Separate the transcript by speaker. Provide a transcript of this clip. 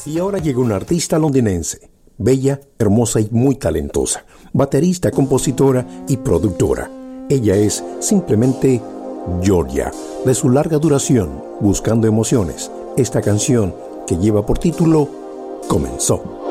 Speaker 1: Y ahora llega una artista londinense, bella, hermosa y muy talentosa, baterista, compositora y productora. Ella es simplemente Georgia. De su larga duración, Buscando Emociones, esta canción que lleva por título Comenzó.